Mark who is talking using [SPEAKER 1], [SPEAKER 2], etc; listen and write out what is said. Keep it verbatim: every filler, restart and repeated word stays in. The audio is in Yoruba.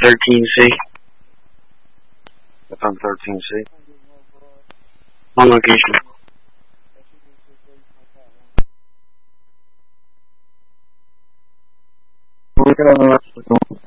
[SPEAKER 1] thirteen C.
[SPEAKER 2] F M thirteen C.
[SPEAKER 1] On location.
[SPEAKER 3] We're going to